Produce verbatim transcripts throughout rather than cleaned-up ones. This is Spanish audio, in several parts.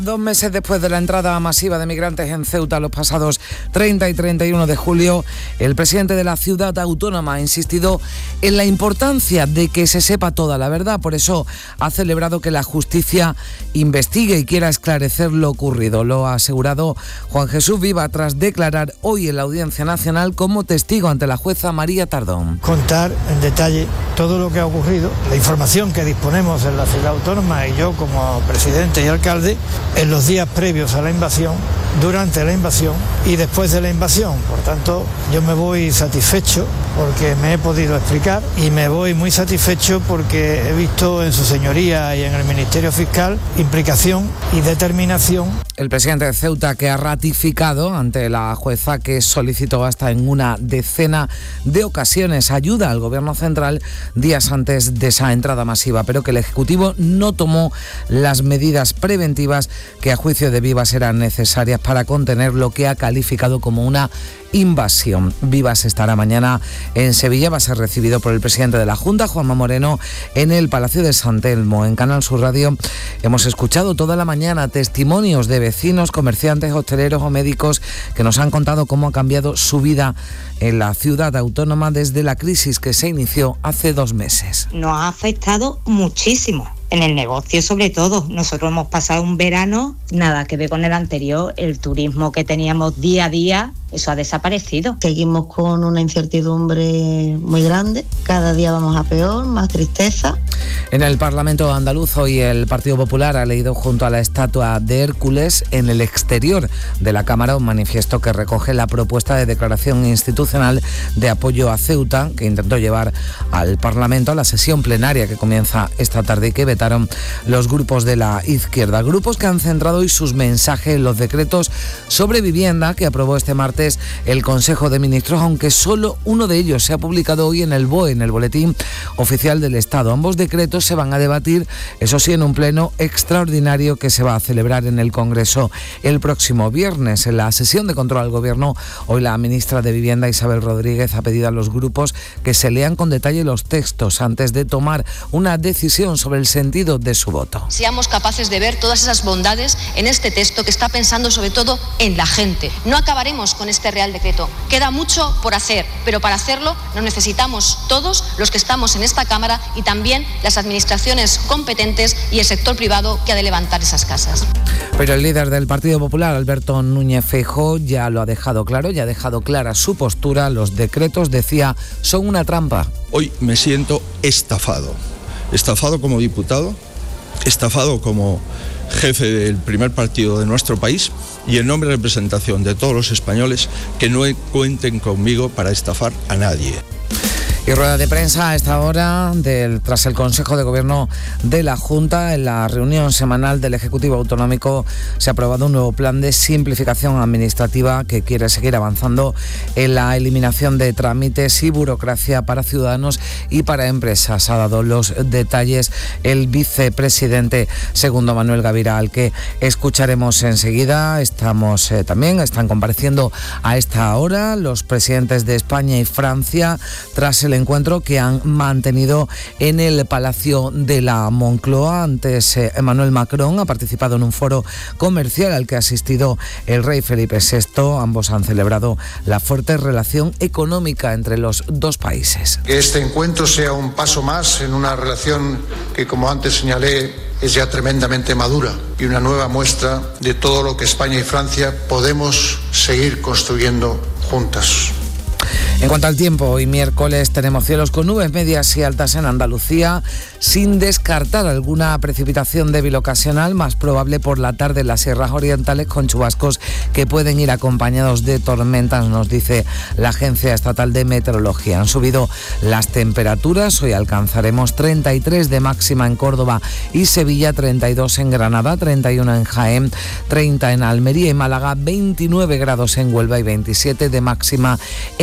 Dos meses después de la entrada masiva de migrantes en Ceuta los pasados treinta y treinta y uno de julio, el presidente de la ciudad autónoma ha insistido en la importancia de que se sepa toda la verdad. Por eso ha celebrado que la justicia investigue y quiera esclarecer lo ocurrido. Lo ha asegurado Juan Jesús Viva tras declarar hoy en la Audiencia Nacional como testigo ante la jueza María Tardón. Contar en detalle todo lo que ha ocurrido, la información que disponemos en la ciudad autónoma y yo como presidente y alcalde, en los días previos a la invasión, durante la invasión y después de la invasión. Por tanto, yo me voy satisfecho porque me he podido explicar y me voy muy satisfecho porque he visto en su señoría y en el Ministerio Fiscal implicación y determinación. El presidente de Ceuta, que ha ratificado ante la jueza que solicitó hasta en una decena de ocasiones ayuda al gobierno central días antes de esa entrada masiva, pero que el Ejecutivo no tomó las medidas preventivas que a juicio de Vivas eran necesarias para contener lo que ha calificado como una invasión. Vivas estará mañana en Sevilla, va a ser recibido por el presidente de la Junta, Juanma Moreno, en el Palacio de San Telmo. En Canal Sur Radio hemos escuchado toda la mañana testimonios de vecinos, comerciantes, hosteleros o médicos que nos han contado cómo ha cambiado su vida en la ciudad autónoma desde la crisis que se inició hace dos meses. Nos ha afectado muchísimo. En el negocio sobre todo. Nosotros hemos pasado un verano, nada que ver con el anterior, el turismo que teníamos día a día, eso ha desaparecido. Seguimos con una incertidumbre muy grande, cada día vamos a peor, más tristeza. En el Parlamento andaluz hoy el Partido Popular ha leído junto a la estatua de Hércules en el exterior de la Cámara un manifiesto que recoge la propuesta de declaración institucional de apoyo a Ceuta que intentó llevar al Parlamento a la sesión plenaria que comienza esta tarde y que vetaron los grupos de la izquierda. Grupos que han centrado hoy sus mensajes en los decretos sobre vivienda que aprobó este martes el Consejo de Ministros, aunque solo uno de ellos se ha publicado hoy en el B O E, en el Boletín Oficial del Estado. Ambos decretos se van a debatir, eso sí, en un pleno extraordinario que se va a celebrar en el Congreso el próximo viernes. En la sesión de control al Gobierno, hoy la ministra de Vivienda, Isabel Rodríguez, ha pedido a los grupos que se lean con detalle los textos antes de tomar una decisión sobre el sentido de su voto. Seamos capaces de ver todas esas bondades en este texto que está pensando sobre todo en la gente. No acabaremos con este Real Decreto. Queda mucho por hacer, pero para hacerlo nos necesitamos todos los que estamos en esta Cámara y también las administraciones competentes y el sector privado que ha de levantar esas casas. Pero el líder del Partido Popular, Alberto Núñez Feijóo, ya lo ha dejado claro, ya ha dejado clara su postura. Los decretos, decía, son una trampa. Hoy me siento estafado. Estafado como diputado, estafado como jefe del primer partido de nuestro país y en nombre de representación de todos los españoles que no cuenten conmigo para estafar a nadie. Y rueda de prensa a esta hora del, tras el Consejo de Gobierno de la Junta. En la reunión semanal del Ejecutivo Autonómico se ha aprobado un nuevo plan de simplificación administrativa que quiere seguir avanzando en la eliminación de trámites y burocracia para ciudadanos y para empresas. Ha dado los detalles el vicepresidente segundo Manuel Gavira, al que escucharemos enseguida. Estamos eh, también, están compareciendo a esta hora los presidentes de España y Francia tras el encuentro que han mantenido en el Palacio de la Moncloa. Antes, eh, Emmanuel Macron ha participado en un foro comercial al que ha asistido el rey Felipe sexto. Ambos han celebrado la fuerte relación económica entre los dos países. Que este encuentro sea un paso más en una relación que, como antes señalé, es ya tremendamente madura y una nueva muestra de todo lo que España y Francia podemos seguir construyendo juntas. En cuanto al tiempo, hoy miércoles tenemos cielos con nubes medias y altas en Andalucía, sin descartar alguna precipitación débil ocasional, más probable por la tarde en las sierras orientales, con chubascos que pueden ir acompañados de tormentas, nos dice la Agencia Estatal de Meteorología. Han subido las temperaturas, hoy alcanzaremos treinta y tres de máxima en Córdoba y Sevilla, treinta y dos en Granada, treinta y uno en Jaén, treinta en Almería y Málaga, veintinueve grados en Huelva y veintisiete de máxima en Cádiz.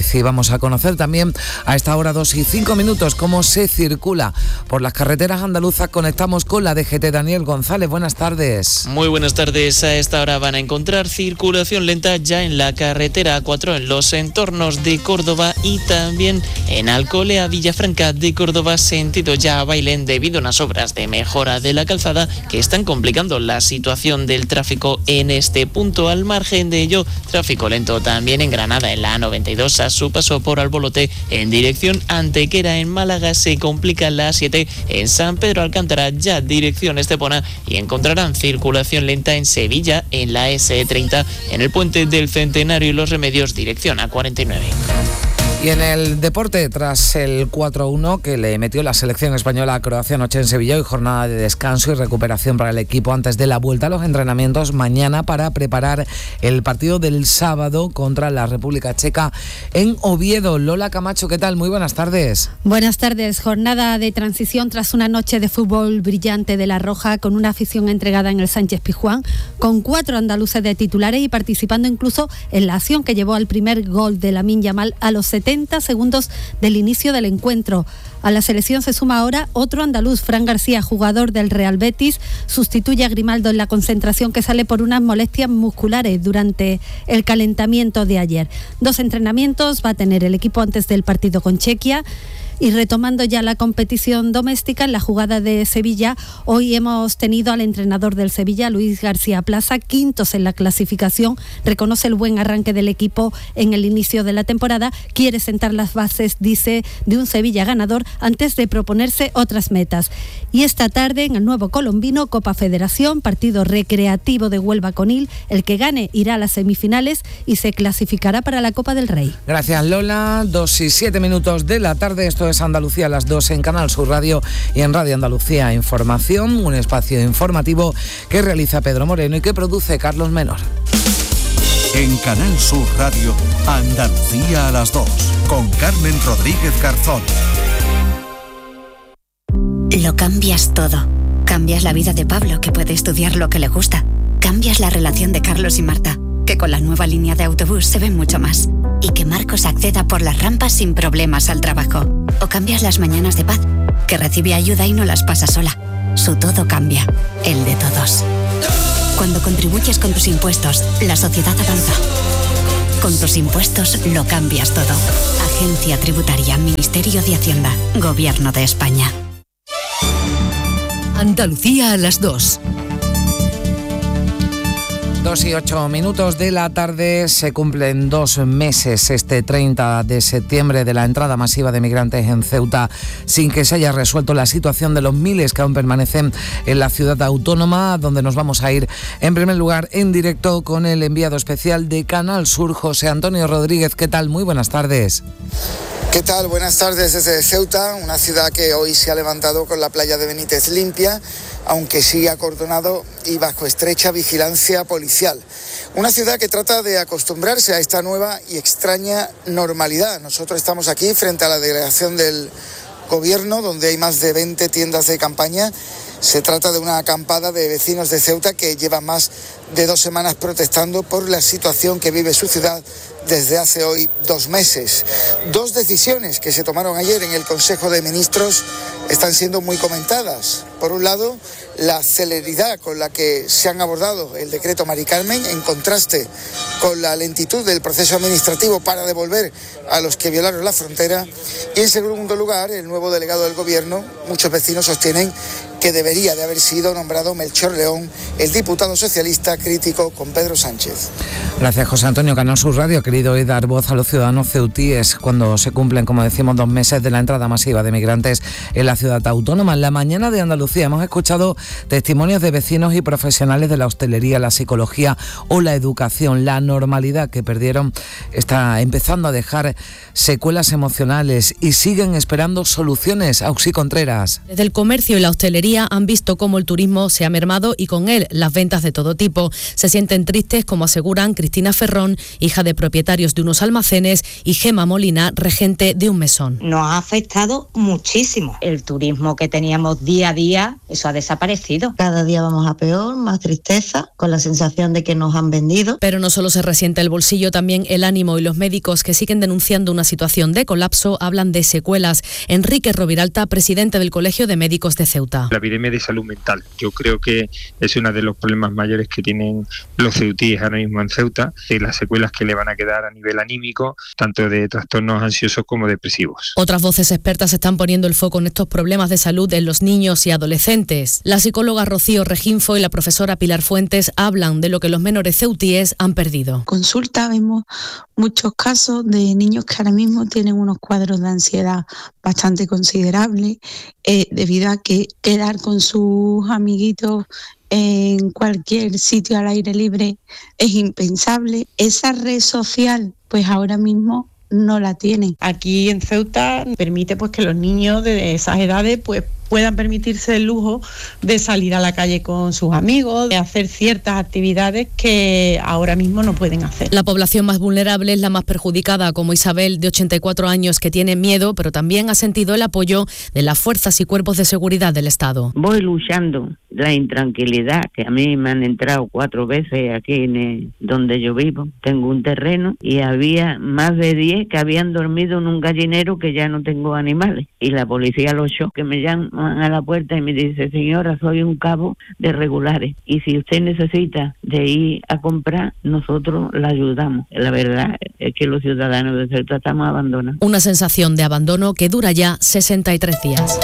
bici. Vamos a conocer también a esta hora dos y cinco minutos cómo se circula por las carreteras andaluzas. Conectamos con la D G T. Daniel González, buenas tardes. Muy buenas tardes. A esta hora van a encontrar circulación lenta ya en la carretera A cuatro en los entornos de Córdoba y también en Alcolea, Villafranca de Córdoba, sentido ya a Bailén, debido a unas obras de mejora de la calzada que están complicando la situación del tráfico en este punto. Al margen de ello, tráfico lento también en Granada, en la A noventa y dos a su paso por Albolote en dirección Antequera. En Málaga se complica la A siete en San Pedro Alcántara, ya dirección Estepona, y encontrarán circulación lenta en Sevilla en la ese treinta en el puente del Centenario y Los Remedios, dirección A cuarenta y nueve. Y en el deporte, tras el cuatro uno que le metió la selección española a Croacia anoche en Sevilla, hoy jornada de descanso y recuperación para el equipo antes de la vuelta a los entrenamientos mañana para preparar el partido del sábado contra la República Checa en Oviedo. Lola Camacho, ¿qué tal? Muy buenas tardes. Buenas tardes. Jornada de transición tras una noche de fútbol brillante de La Roja, con una afición entregada en el Sánchez Pizjuán, con cuatro andaluces de titulares y participando incluso en la acción que llevó al primer gol de Lamine Yamal a los setenta segundos del inicio del encuentro. A la selección se suma ahora otro andaluz, Fran García, jugador del Real Betis, sustituye a Grimaldo en la concentración que sale por unas molestias musculares durante el calentamiento de ayer. Dos entrenamientos va a tener el equipo antes del partido con Chequia. Y retomando ya la competición doméstica, en la jugada de Sevilla, hoy hemos tenido al entrenador del Sevilla, Luis García Plaza, quintos en la clasificación, reconoce el buen arranque del equipo en el inicio de la temporada, quiere sentar las bases, dice, de un Sevilla ganador antes de proponerse otras metas. Y esta tarde, en el nuevo Colombino, Copa Federación, partido recreativo de Huelva-Conil, el que gane irá a las semifinales y se clasificará para la Copa del Rey. Gracias, Lola. Dos y siete minutos de la tarde, esto es Andalucía a las dos en Canal Sur Radio y en Radio Andalucía Información, un espacio informativo que realiza Pedro Moreno y que produce Carlos Menor. En Canal Sur Radio, Andalucía a las dos, con Carmen Rodríguez Garzón. Lo cambias todo. Cambias la vida de Pablo, que puede estudiar lo que le gusta. Cambias la relación de Carlos y Marta, que con la nueva línea de autobús se ven mucho más. Y que Marcos acceda por las rampas sin problemas al trabajo. O cambias las mañanas de Paz, que recibe ayuda y no las pasa sola. Su todo cambia, el de todos. Cuando contribuyes con tus impuestos, la sociedad avanza. Con tus impuestos lo cambias todo. Agencia Tributaria, Ministerio de Hacienda, Gobierno de España. Andalucía a las dos. Dos y ocho minutos de la tarde, se cumplen dos meses este treinta de septiembre de la entrada masiva de migrantes en Ceuta, sin que se haya resuelto la situación de los miles que aún permanecen en la ciudad autónoma, donde nos vamos a ir en primer lugar en directo con el enviado especial de Canal Sur, José Antonio Rodríguez. ¿Qué tal? Muy buenas tardes. ¿Qué tal? Buenas tardes desde Ceuta, una ciudad que hoy se ha levantado con la playa de Benítez limpia, aunque sigue acordonado y bajo estrecha vigilancia policial. Una ciudad que trata de acostumbrarse a esta nueva y extraña normalidad. Nosotros estamos aquí frente a la delegación del Gobierno, donde hay más de veinte tiendas de campaña. Se trata de una acampada de vecinos de Ceuta que llevan más de dos semanas protestando por la situación que vive su ciudad desde hace hoy dos meses. Dos decisiones que se tomaron ayer en el Consejo de Ministros están siendo muy comentadas. Por un lado, la celeridad con la que se han abordado el decreto Mari Carmen, en contraste con la lentitud del proceso administrativo para devolver a los que violaron la frontera. Y en segundo lugar, el nuevo delegado del Gobierno, muchos vecinos sostienen que debería de haber sido nombrado Melchor León, el diputado socialista crítico con Pedro Sánchez. Gracias, José Antonio. Canal Sur Radio ha querido hoy dar voz a los ciudadanos ceutíes cuando se cumplen, como decimos, dos meses de la entrada masiva de migrantes en la ciudad autónoma. En la mañana de Andalucía hemos escuchado testimonios de vecinos y profesionales de la hostelería, la psicología o la educación. La normalidad que perdieron está empezando a dejar secuelas emocionales y siguen esperando soluciones. Auxi Contreras. Desde el comercio y la hostelería día han visto cómo el turismo se ha mermado y con él las ventas de todo tipo. Se sienten tristes, como aseguran Cristina Ferrón, hija de propietarios de unos almacenes, y Gema Molina, regente de un mesón. Nos ha afectado muchísimo. El turismo que teníamos día a día, eso ha desaparecido. Cada día vamos a peor, más tristeza, con la sensación de que nos han vendido. Pero no solo se resiente el bolsillo, también el ánimo, y los médicos, que siguen denunciando una situación de colapso, hablan de secuelas. Enrique Roviralta, presidente del Colegio de Médicos de Ceuta. La epidemia de salud mental, yo creo que es uno de los problemas mayores que tienen los ceutíes ahora mismo en Ceuta, y las secuelas que le van a quedar a nivel anímico, tanto de trastornos ansiosos como depresivos. Otras voces expertas están poniendo el foco en estos problemas de salud en los niños y adolescentes. La psicóloga Rocío Reginfo y la profesora Pilar Fuentes hablan de lo que los menores ceutíes han perdido. Consulta, vemos muchos casos de niños que ahora mismo tienen unos cuadros de ansiedad bastante considerables, eh, debido a que quedar con sus amiguitos en cualquier sitio al aire libre es impensable. Esa red social, pues ahora mismo no la tienen. Aquí en Ceuta permite pues que los niños de esas edades pues puedan permitirse el lujo de salir a la calle con sus amigos, de hacer ciertas actividades que ahora mismo no pueden hacer. La población más vulnerable es la más perjudicada, como Isabel, de ochenta y cuatro años, que tiene miedo, pero también ha sentido el apoyo de las fuerzas y cuerpos de seguridad del Estado. Voy luchando la intranquilidad, que a mí me han entrado cuatro veces aquí en el, donde yo vivo. Tengo un terreno y había más de diez que habían dormido en un gallinero, que ya no tengo animales. Y la policía los echó, que me llaman a la puerta y me dice: señora, soy un cabo de regulares y si usted necesita de ir a comprar, nosotros la ayudamos. La verdad es que los ciudadanos de Ceuta estamos abandonados. Una sensación de abandono que dura ya sesenta y tres días.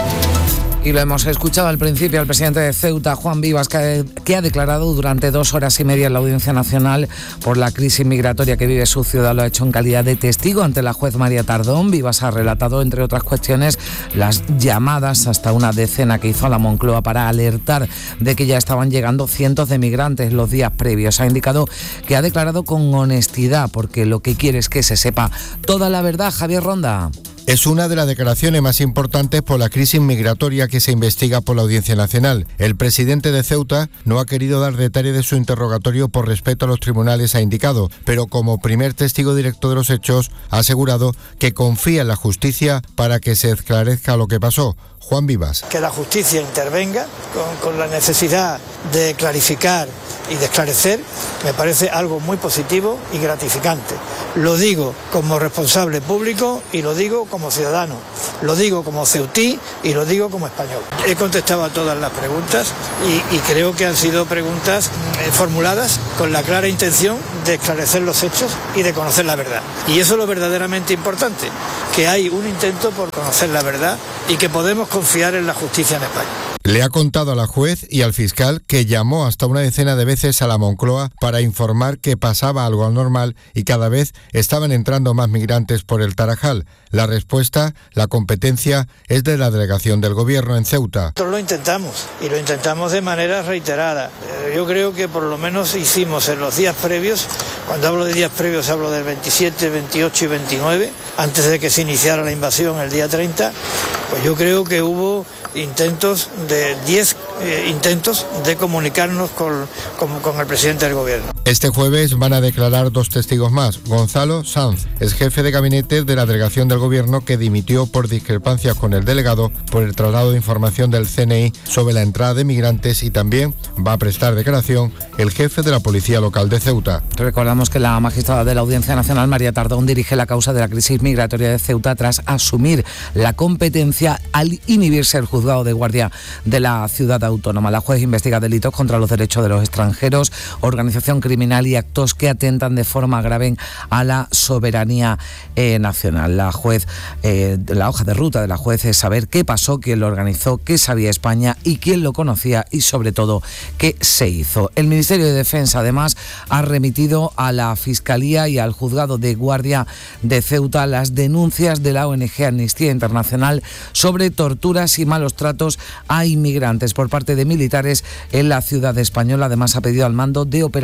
Y lo hemos escuchado al principio, al presidente de Ceuta, Juan Vivas, que, que ha declarado durante dos horas y media en la Audiencia Nacional por la crisis migratoria que vive su ciudad. Lo ha hecho en calidad de testigo ante la juez María Tardón. Vivas ha relatado, entre otras cuestiones, las llamadas, hasta una decena, que hizo a la Moncloa para alertar de que ya estaban llegando cientos de migrantes los días previos. Ha indicado que ha declarado con honestidad, porque lo que quiere es que se sepa toda la verdad. Javier Ronda. Es una de las declaraciones más importantes por la crisis migratoria que se investiga por la Audiencia Nacional. El presidente de Ceuta no ha querido dar detalles de su interrogatorio por respeto a los tribunales, ha indicado, pero como primer testigo directo de los hechos ha asegurado que confía en la justicia para que se esclarezca lo que pasó. Juan Vivas. Que la justicia intervenga con, con la necesidad de clarificar y de esclarecer me parece algo muy positivo y gratificante. Lo digo como responsable público y lo digo como ciudadano, lo digo como ceutí y lo digo como español. He contestado a todas las preguntas y, y creo que han sido preguntas eh, formuladas con la clara intención de esclarecer los hechos y de conocer la verdad. Y eso es lo verdaderamente importante, que hay un intento por conocer la verdad y que podemos confiar en la justicia en España. Le ha contado a la juez y al fiscal que llamó hasta una decena de veces a la Moncloa para informar que pasaba algo anormal y cada vez estaban entrando más migrantes por el Tarajal. La respuesta, la competencia, es de la delegación del Gobierno en Ceuta. Nosotros lo intentamos y lo intentamos de manera reiterada. Yo creo que por lo menos hicimos en los días previos, cuando hablo de días previos hablo del veintisiete, veintiocho y veintinueve, antes de que se iniciara la invasión el día treinta, pues yo creo que hubo intentos de diez eh, intentos de comunicarnos con, con, con el presidente del Gobierno. Este jueves van a declarar dos testigos más. Gonzalo Sanz es jefe de gabinete de la delegación del Gobierno, que dimitió por discrepancias con el delegado por el traslado de información del C N I sobre la entrada de migrantes, y también va a prestar declaración el jefe de la Policía Local de Ceuta. Recordamos que la magistrada de la Audiencia Nacional, María Tardón, dirige la causa de la crisis migratoria de Ceuta tras asumir la competencia al inhibirse el juzgado de guardia de la ciudad autónoma. La juez investiga delitos contra los derechos de los extranjeros, organización criminal y actos que atentan de forma grave a la soberanía eh, nacional. La juez, eh, la hoja de ruta de la juez es saber qué pasó, quién lo organizó, qué sabía España y quién lo conocía, y sobre todo qué se hizo. El Ministerio de Defensa además ha remitido a la Fiscalía y al juzgado de guardia de Ceuta las denuncias de la O N G Amnistía Internacional sobre torturas y malos tratos a inmigrantes por parte de militares en la ciudad española. Además ha pedido al mando de operaciones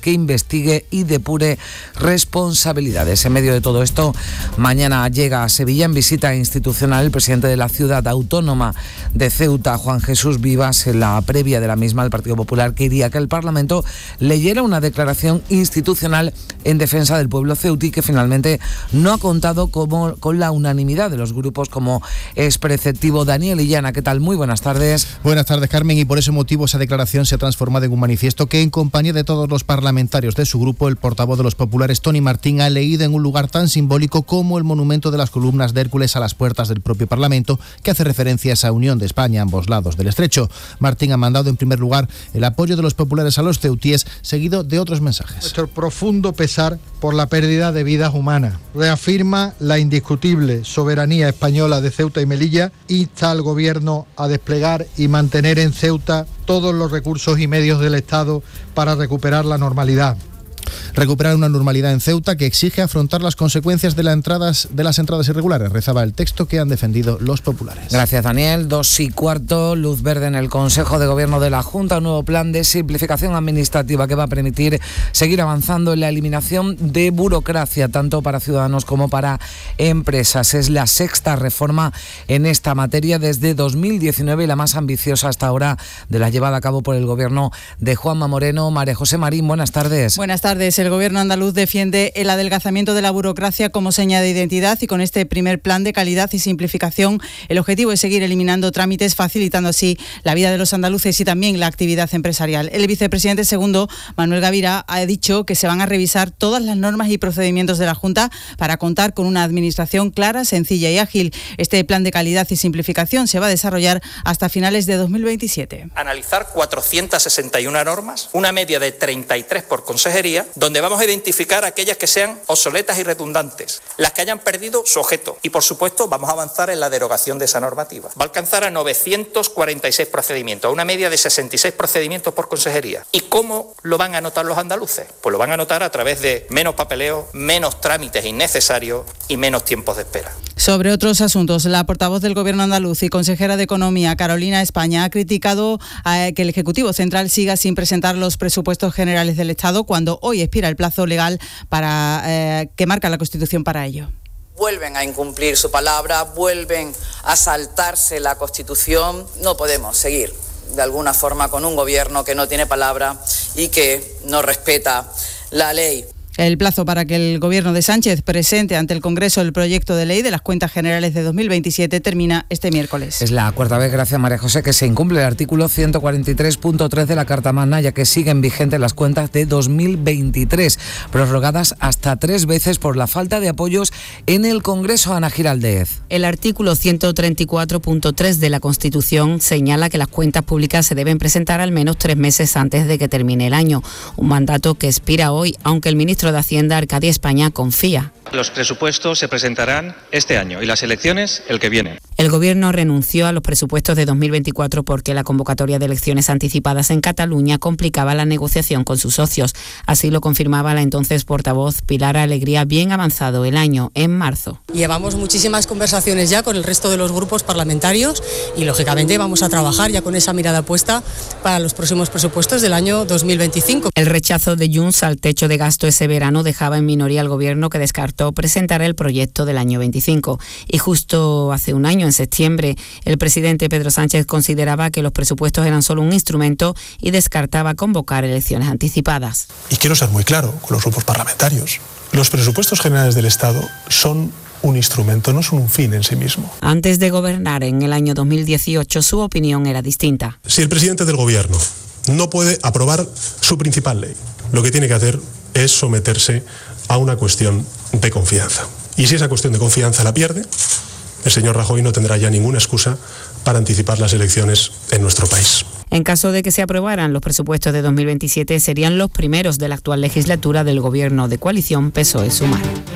que investigue y depure responsabilidades. En medio de todo esto, mañana llega a Sevilla en visita institucional el presidente de la ciudad autónoma de Ceuta, Juan Jesús Vivas. En la previa de la misma, el Partido Popular quería que el Parlamento leyera una declaración institucional en defensa del pueblo ceutí, que finalmente no ha contado como, con la unanimidad de los grupos, como es preceptivo. Daniel Illana, ¿qué tal? Muy buenas tardes. Buenas tardes, Carmen, y por ese motivo esa declaración se ha transformado en un manifiesto que, en compañía de todos los parlamentarios de su grupo, el portavoz de los populares, Toni Martín, ha leído en un lugar tan simbólico como el monumento de las columnas de Hércules a las puertas del propio Parlamento, que hace referencia a esa unión de España a ambos lados del estrecho. Martín ha mandado en primer lugar el apoyo de los populares a los ceutíes, seguido de otros mensajes. Nuestro profundo pesar por la pérdida de vidas humanas. Reafirma la indiscutible soberanía española de Ceuta y Melilla, insta al Gobierno a desplegar y mantener en Ceuta todos los recursos y medios del Estado para recuperar la normalidad. Recuperar una normalidad en Ceuta que exige afrontar las consecuencias de, la entradas, de las entradas irregulares, rezaba el texto que han defendido los populares. Gracias, Daniel. Dos y cuarto, luz verde en el Consejo de Gobierno de la Junta, un nuevo plan de simplificación administrativa que va a permitir seguir avanzando en la eliminación de burocracia, tanto para ciudadanos como para empresas. Es la sexta reforma en esta materia desde dos mil diecinueve y la más ambiciosa hasta ahora de la llevada a cabo por el Gobierno de Juanma Moreno. María José Marín, buenas tardes. Buenas tardes. El Gobierno andaluz defiende el adelgazamiento de la burocracia como seña de identidad, y con este primer plan de calidad y simplificación el objetivo es seguir eliminando trámites, facilitando así la vida de los andaluces y también la actividad empresarial. El vicepresidente segundo, Manuel Gavira, ha dicho que se van a revisar todas las normas y procedimientos de la Junta para contar con una administración clara, sencilla y ágil. Este plan de calidad y simplificación se va a desarrollar hasta finales de dos mil veintisiete. Analizar cuatrocientas sesenta y una normas, una media de treinta y tres por consejería, donde vamos a identificar aquellas que sean obsoletas y redundantes, las que hayan perdido su objeto, y por supuesto vamos a avanzar en la derogación de esa normativa. Va a alcanzar a novecientos cuarenta y seis procedimientos, a una media de sesenta y seis procedimientos por consejería. ¿Y cómo lo van a anotar los andaluces? Pues lo van a anotar a través de menos papeleo, menos trámites innecesarios y menos tiempos de espera. Sobre otros asuntos, la portavoz del Gobierno andaluz y consejera de Economía, Carolina España, ha criticado eh, que el Ejecutivo Central siga sin presentar los presupuestos generales del Estado cuando hoy expira el plazo legal para eh, que marca la Constitución para ello. Vuelven a incumplir su palabra, vuelven a saltarse la Constitución. No podemos seguir de alguna forma con un gobierno que no tiene palabra y que no respeta la ley. El plazo para que el Gobierno de Sánchez presente ante el Congreso el proyecto de ley de las cuentas generales de dos mil veintisiete termina este miércoles. Es la cuarta vez, gracias María José, que se incumple el artículo ciento cuarenta y tres punto tres de la Carta Magna, ya que siguen vigentes las cuentas de dos mil veintitrés, prorrogadas hasta tres veces por la falta de apoyos en el Congreso. Ana Giraldez. El artículo ciento treinta y cuatro punto tres de la Constitución señala que las cuentas públicas se deben presentar al menos tres meses antes de que termine el año, un mandato que expira hoy, aunque el ministro de Hacienda, Arcadia España, confía. Los presupuestos se presentarán este año y las elecciones el que viene. El Gobierno renunció a los presupuestos de dos mil veinticuatro porque la convocatoria de elecciones anticipadas en Cataluña complicaba la negociación con sus socios. Así lo confirmaba la entonces portavoz Pilar Alegría, bien avanzado el año, en marzo. Llevamos muchísimas conversaciones ya con el resto de los grupos parlamentarios y, lógicamente, vamos a trabajar ya con esa mirada puesta para los próximos presupuestos del año dos mil veinticinco. El rechazo de Junts al techo de gasto ese verano dejaba en minoría al Gobierno, que descartó presentar el proyecto del año veinticinco. Y justo hace un año, en septiembre, el presidente Pedro Sánchez consideraba que los presupuestos eran solo un instrumento y descartaba convocar elecciones anticipadas. Y quiero ser muy claro con los grupos parlamentarios. Los presupuestos generales del Estado son un instrumento, no son un fin en sí mismo. Antes de gobernar en el año dos mil dieciocho, su opinión era distinta. Si el presidente del Gobierno no puede aprobar su principal ley, lo que tiene que hacer es someterse a una cuestión de confianza. Y si esa cuestión de confianza la pierde, el señor Rajoy no tendrá ya ninguna excusa para anticipar las elecciones en nuestro país. En caso de que se aprobaran los presupuestos de dos mil veintisiete, serían los primeros de la actual legislatura del Gobierno de coalición P S O E-Sumar.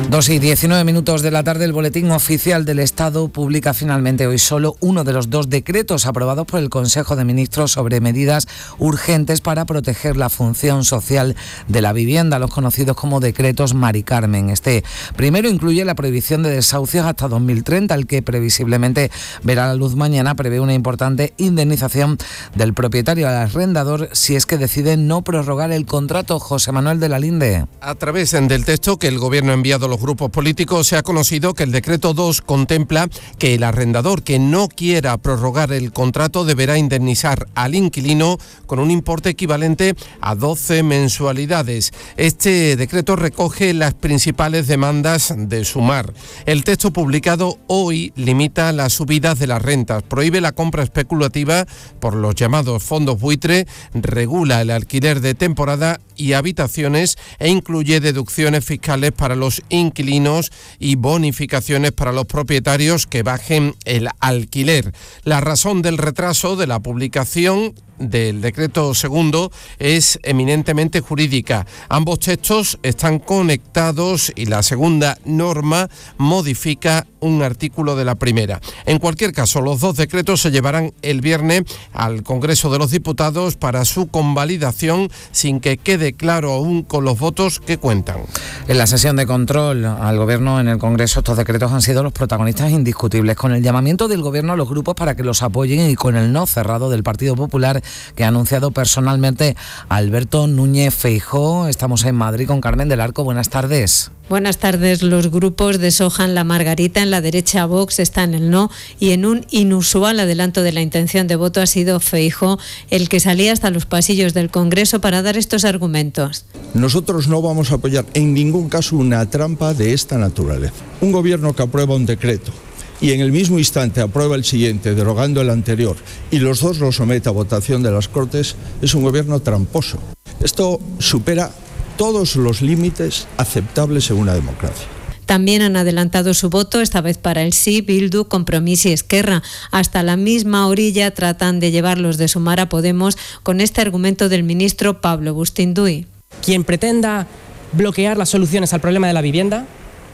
Dos y diecinueve minutos de la tarde, el Boletín Oficial del Estado publica finalmente hoy solo uno de los dos decretos aprobados por el Consejo de Ministros sobre medidas urgentes para proteger la función social de la vivienda, los conocidos como decretos Mari Carmen. Este primero incluye la prohibición de desahucios hasta dos mil treinta, el que previsiblemente verá la luz mañana. Prevé una importante indemnización del propietario al arrendador si es que decide no prorrogar el contrato. José Manuel de la Linde. A través del texto que el Gobierno ha enviado a los grupos políticos, se ha conocido que el decreto dos contempla que el arrendador que no quiera prorrogar el contrato deberá indemnizar al inquilino con un importe equivalente a doce mensualidades. Este decreto recoge las principales demandas de Sumar. El texto publicado hoy limita las subidas de las rentas, prohíbe la compra especulativa por los llamados fondos buitre, regula el alquiler de temporada y habitaciones e incluye deducciones fiscales para los inquilinos y bonificaciones para los propietarios que bajen el alquiler. La razón del retraso de la publicación del decreto segundo es eminentemente jurídica. Ambos textos están conectados y la segunda norma modifica un artículo de la primera. En cualquier caso, los dos decretos se llevarán el viernes al Congreso de los Diputados para su convalidación, sin que quede claro aún con los votos que cuentan. En la sesión de control al Gobierno en el Congreso, estos decretos han sido los protagonistas indiscutibles, con el llamamiento del Gobierno a los grupos para que los apoyen y con el no cerrado del Partido Popular, que ha anunciado personalmente a Alberto Núñez Feijóo. Estamos en Madrid con Carmen del Arco. Buenas tardes. Buenas tardes. Los grupos deshojan la margarita. En la derecha, Vox está en el no, y en un inusual adelanto de la intención de voto ha sido Feijóo el que salía hasta los pasillos del Congreso para dar estos argumentos. Nosotros no vamos a apoyar en ningún caso una trampa de esta naturaleza. Un gobierno que aprueba un decreto y en el mismo instante aprueba el siguiente, derogando el anterior, y los dos los somete a votación de las Cortes, es un gobierno tramposo. Esto supera todos los límites aceptables en una democracia. También han adelantado su voto, esta vez para el sí, Bildu, Compromís y Esquerra. Hasta la misma orilla tratan de llevarlos de Sumar a Podemos con este argumento del ministro Pablo Bustinduy. Quien pretenda bloquear las soluciones al problema de la vivienda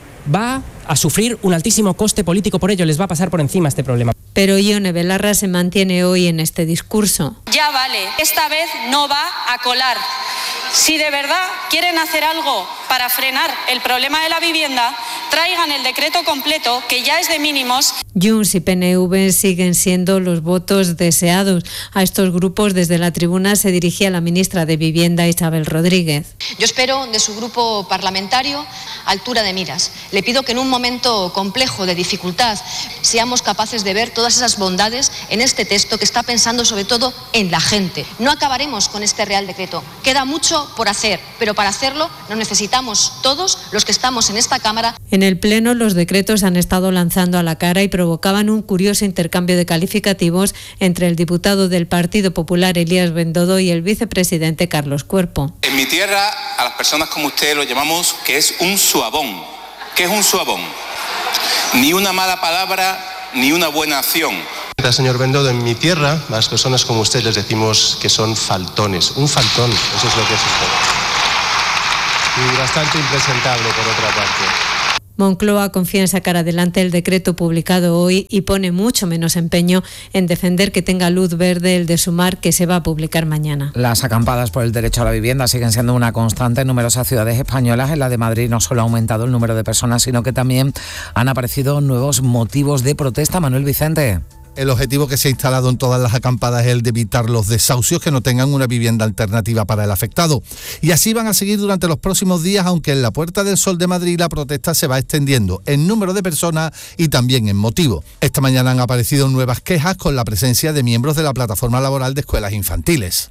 va a sufrir un altísimo coste político por ello, les va a pasar por encima este problema. Pero Ione Belarra se mantiene hoy en este discurso. Ya vale, esta vez no va a colar. Si de verdad quieren hacer algo para frenar el problema de la vivienda, traigan el decreto completo, que ya es de mínimos. Junts y P N V siguen siendo los votos deseados. A estos grupos desde la tribuna se dirigía la ministra de Vivienda, Isabel Rodríguez. Yo espero de su grupo parlamentario altura de miras. Le pido que en un momento complejo de dificultad seamos capaces de ver todas esas bondades en este texto que está pensando sobre todo en la gente. No acabaremos con este Real Decreto. Queda mucho por hacer, pero para hacerlo nos necesitamos todos los que estamos en esta Cámara. En el Pleno los decretos han estado lanzando a la cara y provocaban un curioso intercambio de calificativos entre el diputado del Partido Popular Elías Bendodo y el vicepresidente Carlos Cuerpo. En mi tierra a las personas como usted lo llamamos que es un suabón. ¿Qué es un suabón? Ni una mala palabra ni una buena acción. Señor Bendodo, en mi tierra, a las personas como usted les decimos que son faltones. Un faltón, eso es lo que es usted. Y bastante impresentable, por otra parte. Moncloa confía en sacar adelante el decreto publicado hoy y pone mucho menos empeño en defender que tenga luz verde el de Sumar, que se va a publicar mañana. Las acampadas por el derecho a la vivienda siguen siendo una constante en numerosas ciudades españolas. En la de Madrid no solo ha aumentado el número de personas, sino que también han aparecido nuevos motivos de protesta. Manuel Vicente. El objetivo que se ha instalado en todas las acampadas es el de evitar los desahucios, que no tengan una vivienda alternativa para el afectado. Y así van a seguir durante los próximos días, aunque en la Puerta del Sol de Madrid la protesta se va extendiendo en número de personas y también en motivo. Esta mañana han aparecido nuevas quejas con la presencia de miembros de la plataforma laboral de escuelas infantiles.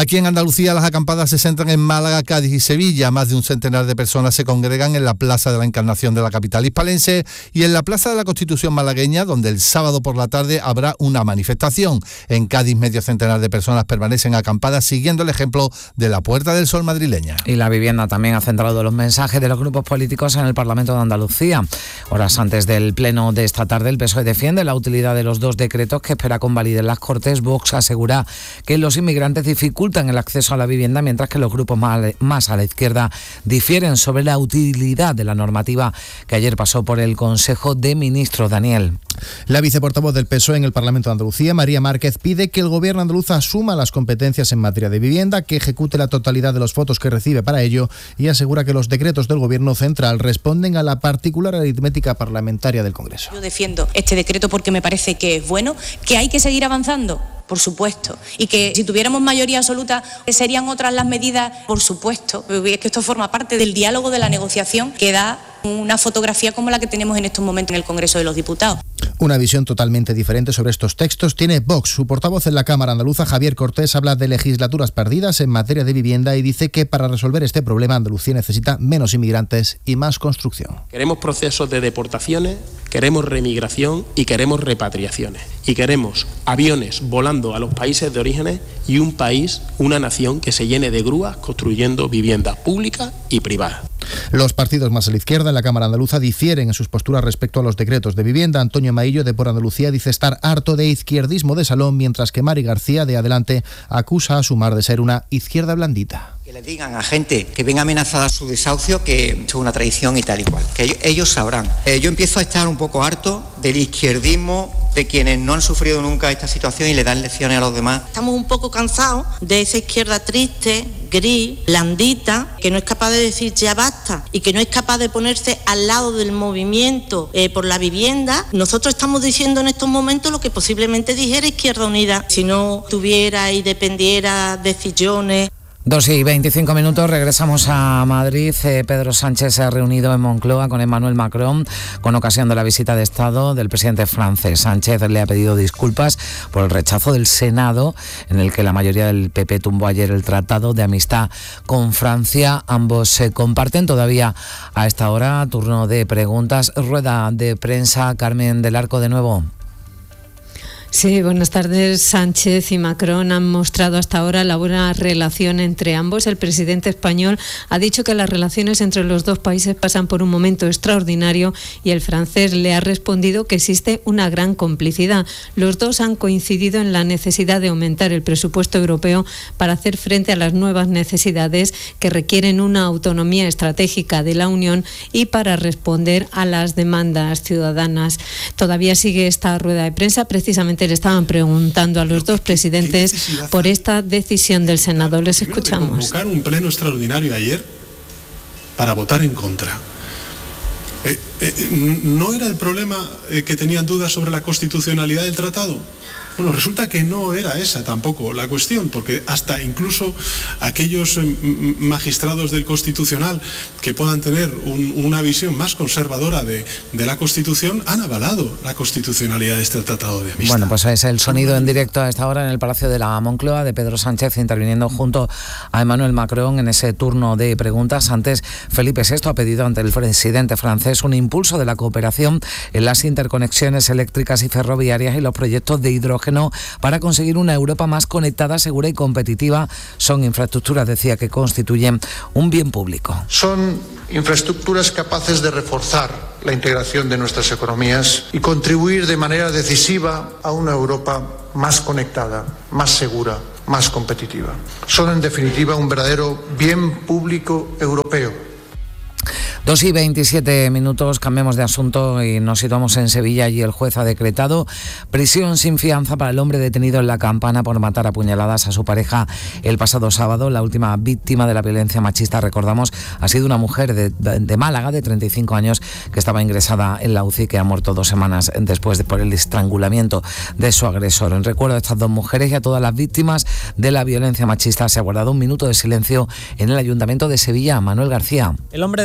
Aquí en Andalucía las acampadas se centran en Málaga, Cádiz y Sevilla. Más de un centenar de personas se congregan en la Plaza de la Encarnación de la capital hispalense y en la Plaza de la Constitución malagueña, donde el sábado por la tarde habrá una manifestación. En Cádiz, medio centenar de personas permanecen acampadas siguiendo el ejemplo de la Puerta del Sol madrileña. Y la vivienda también ha centrado los mensajes de los grupos políticos en el Parlamento de Andalucía. Horas antes del pleno de esta tarde, el P S O E defiende la utilidad de los dos decretos que espera convaliden las Cortes. Vox asegura que los inmigrantes dificultan el acceso a la vivienda, mientras que los grupos más a la izquierda difieren sobre la utilidad de la normativa que ayer pasó por el Consejo de Ministros. Daniel. La viceportavoz del P S O E en el Parlamento de Andalucía, María Márquez, pide que el gobierno andaluz asuma las competencias en materia de vivienda, que ejecute la totalidad de los votos que recibe para ello y asegura que los decretos del gobierno central responden a la particular aritmética parlamentaria del Congreso. Yo defiendo este decreto porque me parece que es bueno, que hay que seguir avanzando, por supuesto, y que si tuviéramos mayoría absoluta serían otras las medidas, por supuesto. Es que esto forma parte del diálogo, de la negociación que da una fotografía como la que tenemos en estos momentos en el Congreso de los Diputados. Una visión totalmente diferente sobre estos textos tiene Vox. Su portavoz en la Cámara andaluza, Javier Cortés, habla de legislaturas perdidas en materia de vivienda y dice que para resolver este problema Andalucía necesita menos inmigrantes y más construcción. Queremos procesos de deportaciones, queremos remigración y queremos repatriaciones. Y queremos aviones volando a los países de orígenes y un país, una nación que se llene de grúas construyendo viviendas públicas y privadas. Los partidos más a la izquierda en la Cámara andaluza difieren en sus posturas respecto a los decretos de vivienda. Antonio Maillo, de Por Andalucía, dice estar harto de izquierdismo de salón, mientras que Mari García, de Adelante, acusa a Sumar de ser una izquierda blandita. Que le digan a gente que ven amenazada su desahucio que es una traición y tal y cual, que ellos, ellos sabrán. Eh, yo empiezo a estar un poco harto del izquierdismo de quienes no han sufrido nunca esta situación y le dan lecciones a los demás. Estamos un poco cansados de esa izquierda triste, gris, blandita, que no es capaz de decir ya basta y que no es capaz de ponerse al lado del movimiento eh, por la vivienda. Nosotros estamos diciendo en estos momentos lo que posiblemente dijera Izquierda Unida si no tuviera y dependiera de sillones. Dos y veinticinco minutos, regresamos a Madrid. Eh, Pedro Sánchez se ha reunido en Moncloa con Emmanuel Macron con ocasión de la visita de Estado del presidente francés. Sánchez le ha pedido disculpas por el rechazo del Senado, en el que la mayoría del P P tumbó ayer el Tratado de Amistad con Francia. Ambos se comparten todavía a esta hora. Turno de preguntas, rueda de prensa. Carmen del Arco de nuevo. Sí, buenas tardes. Sánchez y Macron han mostrado hasta ahora la buena relación entre ambos. El presidente español ha dicho que las relaciones entre los dos países pasan por un momento extraordinario y el francés le ha respondido que existe una gran complicidad. Los dos han coincidido en la necesidad de aumentar el presupuesto europeo para hacer frente a las nuevas necesidades que requieren una autonomía estratégica de la Unión y para responder a las demandas ciudadanas. Todavía sigue esta rueda de prensa. Precisamente le estaban preguntando a los dos presidentes por esta decisión del Senado. Les escuchamos. Convocar un pleno extraordinario ayer para votar en contra. Eh, eh, ¿No era el problema eh, que tenían dudas sobre la constitucionalidad del tratado? Bueno, resulta que no era esa tampoco la cuestión, porque hasta incluso aquellos magistrados del Constitucional que puedan tener un, una visión más conservadora de, de la Constitución han avalado la constitucionalidad de este Tratado de Amistad. Bueno, pues es el sonido en directo a esta hora en el Palacio de la Moncloa de Pedro Sánchez interviniendo junto a Emmanuel Macron en ese turno de preguntas. Antes, Felipe sexto ha pedido ante el presidente francés un impulso de la cooperación en las interconexiones eléctricas y ferroviarias y los proyectos de hidrógeno para conseguir una Europa más conectada, segura y competitiva. Son infraestructuras, decía, que constituyen un bien público. Son infraestructuras capaces de reforzar la integración de nuestras economías y contribuir de manera decisiva a una Europa más conectada, más segura, más competitiva. Son, en definitiva, un verdadero bien público europeo. Dos y veintisiete minutos, cambiamos de asunto y nos situamos en Sevilla. Y el juez ha decretado prisión sin fianza para el hombre detenido en La Campana por matar a puñaladas a su pareja el pasado sábado. La última víctima de la violencia machista, recordamos, ha sido una mujer de, de Málaga de treinta y cinco años que estaba ingresada en la U C I, que ha muerto dos semanas después de, por el estrangulamiento de su agresor. En recuerdo a estas dos mujeres y a todas las víctimas de la violencia machista se ha guardado un minuto de silencio en el Ayuntamiento de Sevilla. Manuel García. El hombre de sesenta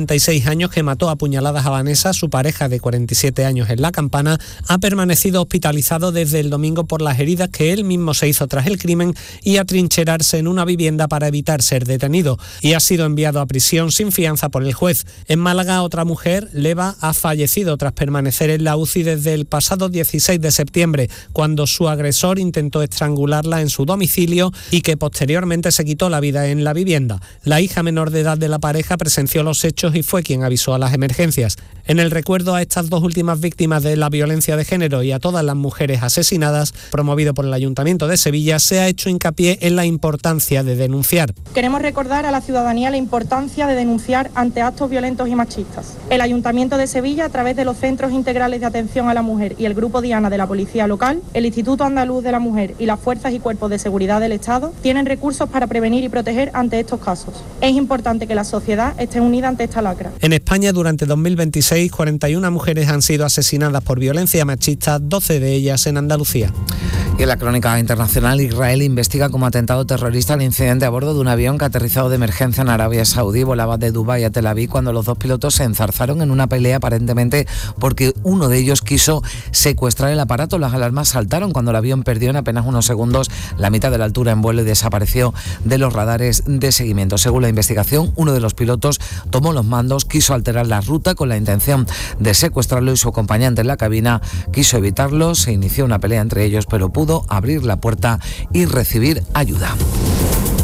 sesenta y seis años, que mató a puñaladas a Vanessa, su pareja de cuarenta y siete años en La Campana, ha permanecido hospitalizado desde el domingo por las heridas que él mismo se hizo tras el crimen y atrincherarse en una vivienda para evitar ser detenido, y ha sido enviado a prisión sin fianza por el juez. En Málaga, otra mujer, Leva, ha fallecido tras permanecer en la U C I desde el pasado dieciséis de septiembre, cuando su agresor intentó estrangularla en su domicilio y que posteriormente se quitó la vida en la vivienda. La hija menor de edad de la pareja presenció los hechos y fue quien avisó a las emergencias. En el recuerdo a estas dos últimas víctimas de la violencia de género y a todas las mujeres asesinadas, promovido por el Ayuntamiento de Sevilla, se ha hecho hincapié en la importancia de denunciar. Queremos recordar a la ciudadanía la importancia de denunciar ante actos violentos y machistas. El Ayuntamiento de Sevilla, a través de los Centros Integrales de Atención a la Mujer y el Grupo Diana de la Policía Local, el Instituto Andaluz de la Mujer y las Fuerzas y Cuerpos de Seguridad del Estado, tienen recursos para prevenir y proteger ante estos casos. Es importante que la sociedad esté unida ante esta lacra. En España, durante dos mil veintiséis, cuarenta y una mujeres han sido asesinadas por violencia machista, doce de ellas en Andalucía. Y en la crónica internacional, Israel investiga como atentado terrorista el incidente a bordo de un avión que ha aterrizado de emergencia en Arabia Saudí. Volaba de Dubái a Tel Aviv cuando los dos pilotos se enzarzaron en una pelea, aparentemente porque uno de ellos quiso secuestrar el aparato. Las alarmas saltaron cuando el avión perdió en apenas unos segundos la mitad de la altura en vuelo y desapareció de los radares de seguimiento. Según la investigación, uno de los pilotos tomó los mandos, quiso alterar la ruta con la intención de secuestrarlo y su acompañante en la cabina quiso evitarlo. Se inició una pelea entre ellos, pero pudo abrir la puerta y recibir ayuda.